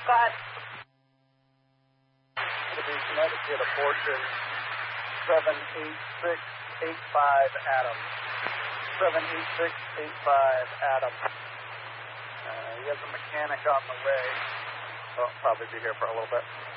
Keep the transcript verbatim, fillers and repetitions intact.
Go ahead. To be Connecticut, abortion seven eight six eight five Adam. seven eight six eight five Adam. Uh, he has a mechanic on the way. He'll probably be here for a little bit.